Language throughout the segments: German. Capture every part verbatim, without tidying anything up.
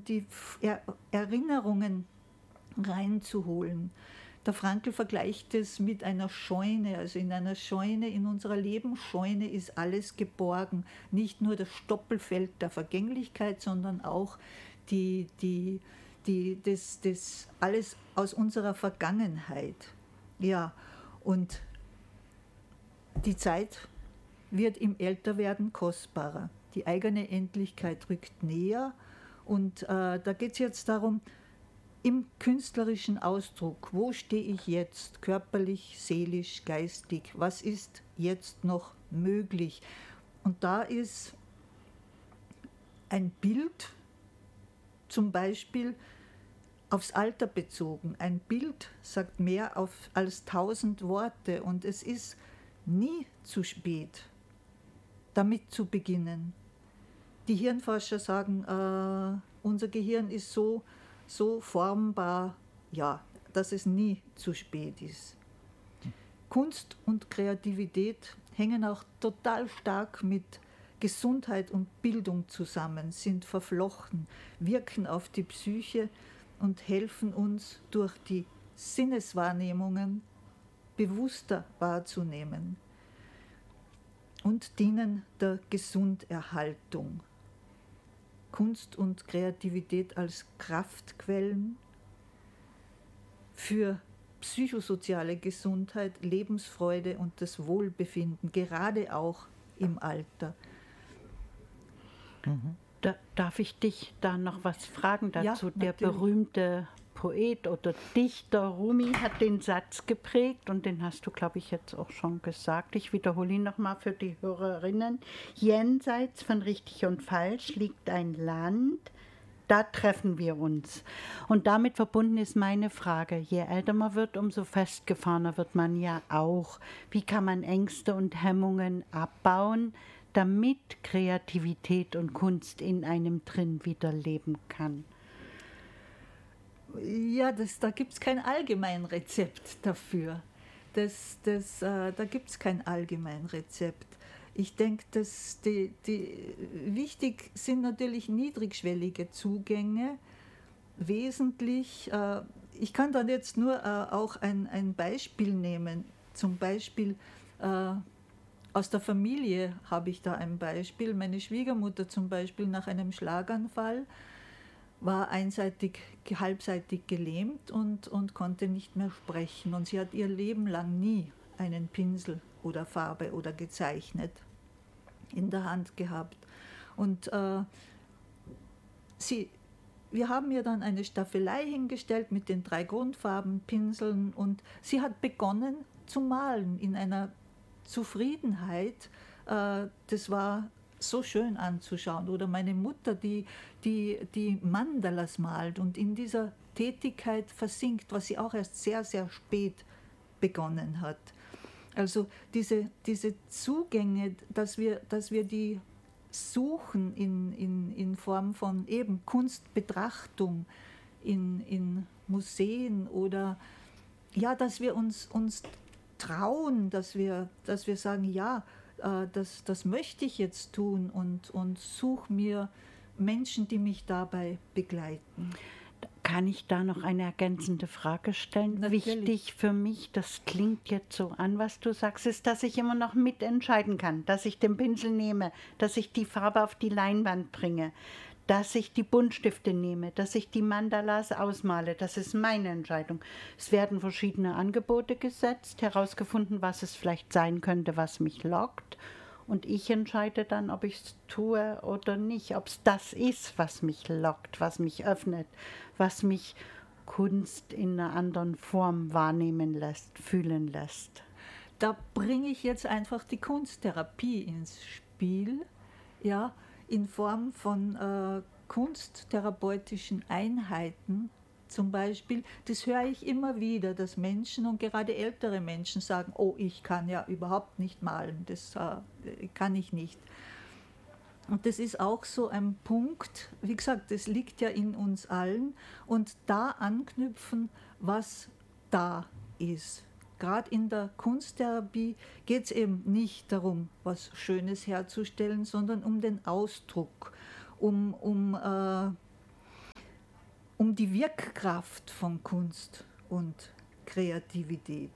und die er Erinnerungen reinzuholen. Der Frankl vergleicht es mit einer Scheune. Also in einer Scheune, in unserer Lebensscheune ist alles geborgen. Nicht nur das Stoppelfeld der Vergänglichkeit, sondern auch die, die, die, das, das alles aus unserer Vergangenheit. Ja, und die Zeit wird im Älterwerden kostbarer. Die eigene Endlichkeit rückt näher. Und äh, da geht es jetzt darum, im künstlerischen Ausdruck, wo stehe ich jetzt, körperlich, seelisch, geistig, was ist jetzt noch möglich? Und da ist ein Bild, zum Beispiel aufs Alter bezogen. Ein Bild sagt mehr auf, als tausend Worte und es ist nie zu spät, damit zu beginnen. Die Hirnforscher sagen, äh, unser Gehirn ist so so formbar, ja, dass es nie zu spät ist. Kunst und Kreativität hängen auch total stark mit Gesundheit und Bildung zusammen, sind verflochten, wirken auf die Psyche und helfen uns durch die Sinneswahrnehmungen bewusster wahrzunehmen und dienen der Gesunderhaltung. Kunst und Kreativität als Kraftquellen für psychosoziale Gesundheit, Lebensfreude und das Wohlbefinden, gerade auch im Alter. Mhm. Da, darf ich dich da noch was fragen dazu? Ja, der natürlich. berühmte Poet oder Dichter Rumi hat den Satz geprägt und den hast du, glaube ich, jetzt auch schon gesagt. Ich wiederhole ihn nochmal für die Hörerinnen. Jenseits von richtig und falsch liegt ein Land, da treffen wir uns. Und damit verbunden ist meine Frage, je älter man wird, umso festgefahrener wird man ja auch. Wie kann man Ängste und Hemmungen abbauen, damit Kreativität und Kunst in einem drin wieder leben kann? Ja, das, da gibt es kein Allgemeinrezept dafür. Das, das, äh, da gibt es kein Allgemeinrezept. Ich denke, dass die, die, wichtig sind natürlich niedrigschwellige Zugänge. Wesentlich, äh, ich kann dann jetzt nur äh, auch ein, ein Beispiel nehmen. Zum Beispiel äh, aus der Familie habe ich da ein Beispiel. Meine Schwiegermutter zum Beispiel nach einem Schlaganfall war einseitig, halbseitig gelähmt und, und konnte nicht mehr sprechen. Und sie hat ihr Leben lang nie einen Pinsel oder Farbe oder gezeichnet in der Hand gehabt. Und äh, sie, wir haben ihr dann eine Staffelei hingestellt mit den drei Grundfarben, Pinseln, und sie hat begonnen zu malen in einer Zufriedenheit. Äh, das war so schön anzuschauen. Oder meine Mutter, die, die, die Mandalas malt und in dieser Tätigkeit versinkt, was sie auch erst sehr, sehr spät begonnen hat. Also diese, diese Zugänge, dass wir, dass wir die suchen in, in, in Form von eben Kunstbetrachtung in, in Museen oder ja, dass wir uns, uns trauen, dass wir, dass wir sagen, ja, äh, das, das möchte ich jetzt tun und, und suche mir Menschen, die mich dabei begleiten. Kann ich da noch eine ergänzende Frage stellen? Natürlich. Wichtig für mich, das klingt jetzt so an, was du sagst, ist, dass ich immer noch mitentscheiden kann, dass ich den Pinsel nehme, dass ich die Farbe auf die Leinwand bringe, dass ich die Buntstifte nehme, dass ich die Mandalas ausmale. Das ist meine Entscheidung. Es werden verschiedene Angebote gesetzt, herausgefunden, was es vielleicht sein könnte, was mich lockt. Und ich entscheide dann, ob ich es tue oder nicht, ob es das ist, was mich lockt, was mich öffnet, was mich Kunst in einer anderen Form wahrnehmen lässt, fühlen lässt. Da bringe ich jetzt einfach die Kunsttherapie ins Spiel, ja, in Form von äh, kunsttherapeutischen Einheiten. Zum Beispiel, das höre ich immer wieder, dass Menschen und gerade ältere Menschen sagen, oh, ich kann ja überhaupt nicht malen, das äh, kann ich nicht. Und das ist auch so ein Punkt, wie gesagt, das liegt ja in uns allen und da anknüpfen, was da ist. Gerade in der Kunsttherapie geht es eben nicht darum, was Schönes herzustellen, sondern um den Ausdruck, um, um äh, um die Wirkkraft von Kunst und Kreativität.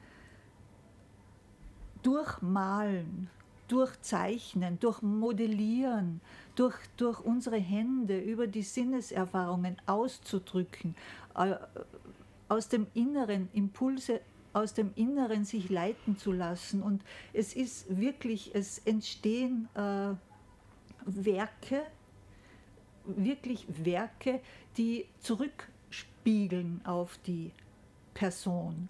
Durch Malen, durch Zeichnen, durch Modellieren, durch, durch unsere Hände, über die Sinneserfahrungen auszudrücken, äh, aus dem Inneren Impulse, aus dem Inneren sich leiten zu lassen. Und es ist wirklich, es entstehen äh, Werke, wirklich Werke, die zurückspiegeln auf die Person.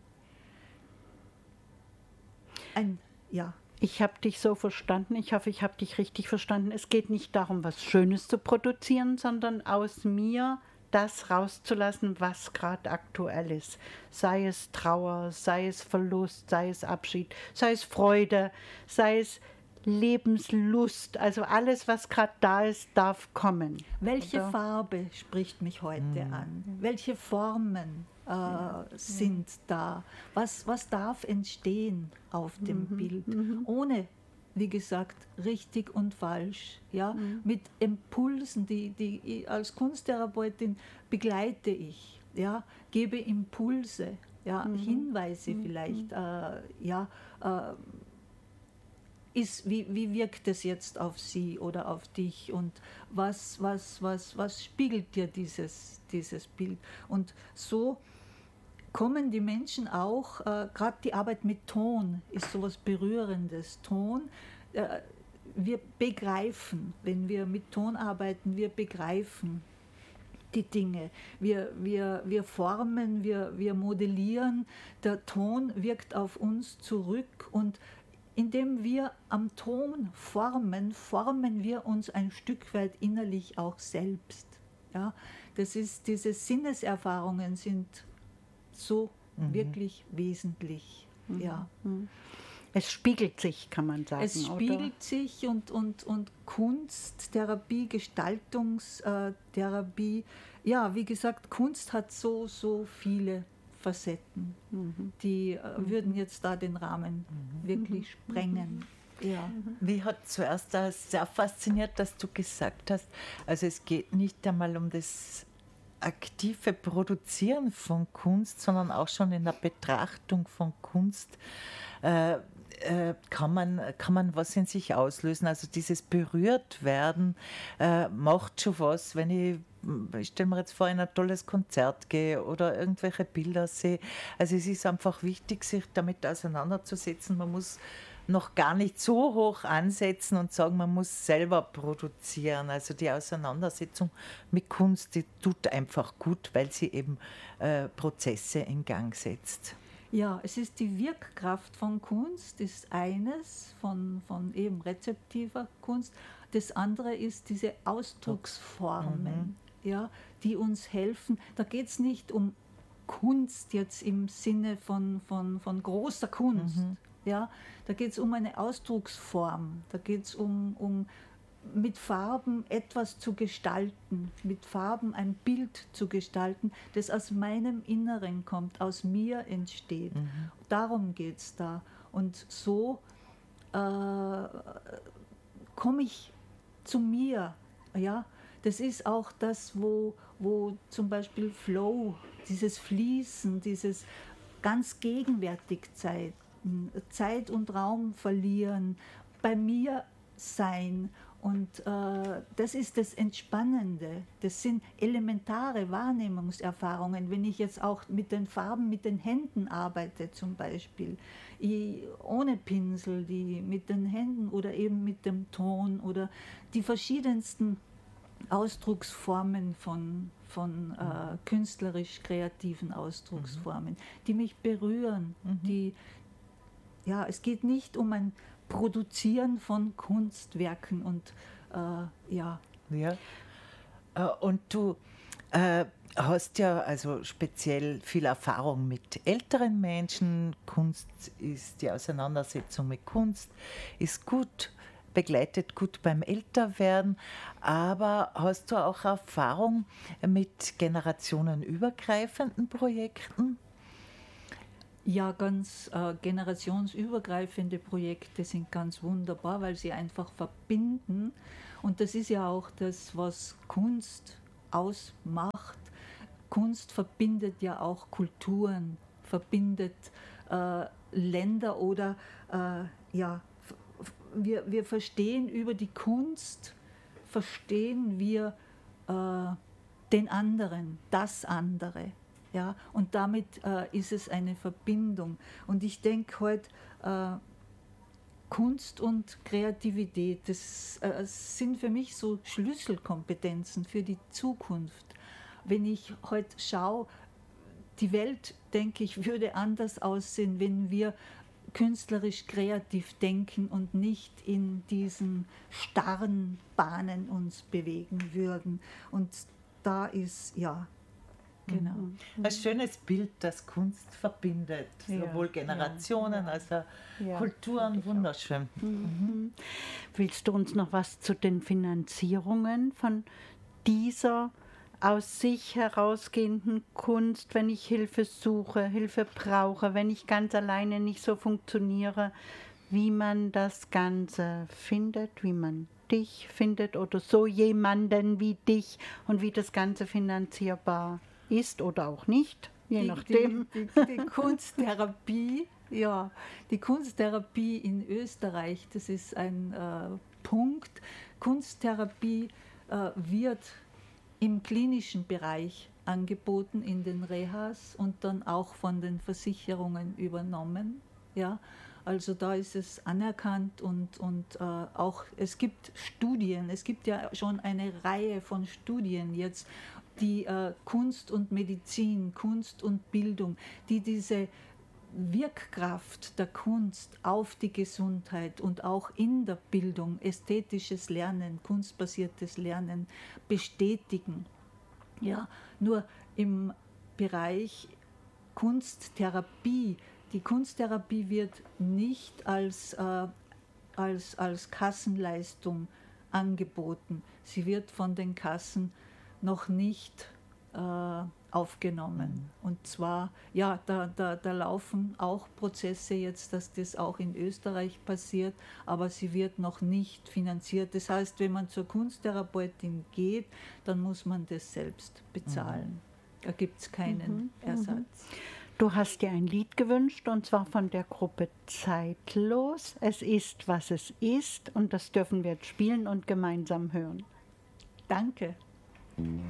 Ein, ja. Ich habe dich so verstanden, ich hoffe, ich habe dich richtig verstanden. Es geht nicht darum, was Schönes zu produzieren, sondern aus mir das rauszulassen, was gerade aktuell ist. Sei es Trauer, sei es Verlust, sei es Abschied, sei es Freude, sei es Lebenslust. Also alles, was gerade da ist, darf kommen. Welche Oder? Farbe spricht mich heute mhm. an? Welche Formen äh, ja. sind ja. da? Was, was darf entstehen auf dem mhm. Bild? Mhm. Ohne, wie gesagt, richtig und falsch. Ja? Mhm. Mit Impulsen, die, die als Kunsttherapeutin begleite ich. Ja? Gebe Impulse, ja? Mhm. Hinweise mhm. vielleicht. Äh, ja, äh, Ist, wie, wie wirkt es jetzt auf sie oder auf dich und was, was, was, was spiegelt dir dieses, dieses Bild? Und so kommen die Menschen auch, äh, gerade die Arbeit mit Ton ist sowas Berührendes. Ton, äh, wir begreifen, wenn wir mit Ton arbeiten, wir begreifen die Dinge. Wir, wir, wir formen, wir, wir modellieren, der Ton wirkt auf uns zurück und indem wir am Ton formen, formen wir uns ein Stück weit innerlich auch selbst. Ja, das ist, diese Sinneserfahrungen sind so mhm. wirklich wesentlich. Mhm. Ja. Es spiegelt sich, kann man sagen. Es spiegelt oder? sich und, und, und Kunsttherapie, Gestaltungstherapie, ja, wie gesagt, Kunst hat so, so viele Facetten, mhm. die äh, mhm. würden jetzt da den Rahmen mhm. wirklich sprengen. Mhm. Ja. Mich hat zuerst sehr fasziniert, dass du gesagt hast, also es geht nicht einmal um das aktive Produzieren von Kunst, sondern auch schon in der Betrachtung von Kunst äh, äh, kann man, kann man was in sich auslösen. Also dieses Berührtwerden äh, macht schon was, wenn ich Ich stelle mir jetzt vor, in ein tolles Konzert gehe oder irgendwelche Bilder sehe. Also es ist einfach wichtig, sich damit auseinanderzusetzen. Man muss noch gar nicht so hoch ansetzen und sagen, man muss selber produzieren. Also die Auseinandersetzung mit Kunst, die tut einfach gut, weil sie eben äh, Prozesse in Gang setzt. Ja, es ist die Wirkkraft von Kunst, ist eines, von, von eben rezeptiver Kunst. Das andere ist diese Ausdrucksformen. Mhm. Ja, die uns helfen. Da geht es nicht um Kunst jetzt im Sinne von, von, von großer Kunst. Mhm. Ja, da geht es um eine Ausdrucksform. Da geht es um, um mit Farben etwas zu gestalten, mit Farben ein Bild zu gestalten, das aus meinem Inneren kommt, aus mir entsteht. Mhm. Darum geht es da. Und so äh, komme ich zu mir. Ja? Das ist auch das, wo, wo zum Beispiel Flow, dieses Fließen, dieses ganz gegenwärtig Zeit, Zeit und Raum verlieren, bei mir sein. Und äh, das ist das Entspannende. Das sind elementare Wahrnehmungserfahrungen. Wenn ich jetzt auch mit den Farben, mit den Händen arbeite zum Beispiel, ich, ohne Pinsel, die mit den Händen oder eben mit dem Ton oder die verschiedensten Ausdrucksformen von, von äh, künstlerisch-kreativen Ausdrucksformen, mhm. die mich berühren. Mhm. Die, ja, es geht nicht um ein Produzieren von Kunstwerken und äh, ja. Ja. Und du äh, hast ja also speziell viel Erfahrung mit älteren Menschen. Kunst ist, die Auseinandersetzung mit Kunst ist gut, begleitet gut beim Älterwerden. Aber hast du auch Erfahrung mit generationenübergreifenden Projekten? Ja, ganz äh, generationsübergreifende Projekte sind ganz wunderbar, weil sie einfach verbinden. Und das ist ja auch das, was Kunst ausmacht. Kunst verbindet ja auch Kulturen, verbindet äh, Länder oder äh, ja, wir, wir verstehen über die Kunst, verstehen wir äh, den anderen, das andere. Ja? Und damit äh, ist es eine Verbindung. Und ich denke heute, äh, Kunst und Kreativität, das äh, sind für mich so Schlüsselkompetenzen für die Zukunft. Wenn ich heute schaue, die Welt, denke ich, würde anders aussehen, wenn wir künstlerisch kreativ denken und nicht in diesen starren Bahnen uns bewegen würden. Und da ist, ja, genau. Ein schönes Bild, das Kunst verbindet, Ja, sowohl Generationen ja, als auch ja, Kulturen, wunderschön. Mhm. Willst du uns noch was zu den Finanzierungen von dieser aus sich herausgehenden Kunst, wenn ich Hilfe suche, Hilfe brauche, wenn ich ganz alleine nicht so funktioniere, wie man das Ganze findet, wie man dich findet oder so jemanden wie dich und wie das Ganze finanzierbar ist oder auch nicht, je die, nachdem. Die, die, die Kunsttherapie, ja, die Kunsttherapie in Österreich, das ist ein äh, Punkt. Kunsttherapie äh, wird im klinischen Bereich angeboten, in den Rehas und dann auch von den Versicherungen übernommen. Ja, also da ist es anerkannt und, und äh, auch es gibt Studien, es gibt ja schon eine Reihe von Studien jetzt, die äh, Kunst und Medizin, Kunst und Bildung, die diese Wirkkraft der Kunst auf die Gesundheit und auch in der Bildung, ästhetisches Lernen, kunstbasiertes Lernen bestätigen. Ja, nur im Bereich Kunsttherapie, die Kunsttherapie wird nicht als, äh, als, als Kassenleistung angeboten. Sie wird von den Kassen noch nicht äh, aufgenommen. Mhm. Und zwar, ja, da, da, da laufen auch Prozesse jetzt, dass das auch in Österreich passiert, aber sie wird noch nicht finanziert. Das heißt, wenn man zur Kunsttherapeutin geht, dann muss man das selbst bezahlen. Mhm. Da gibt es keinen mhm. Ersatz. Du hast dir ein Lied gewünscht, und zwar von der Gruppe Zeitlos. Es ist, was es ist, und das dürfen wir jetzt spielen und gemeinsam hören. Danke. Mhm.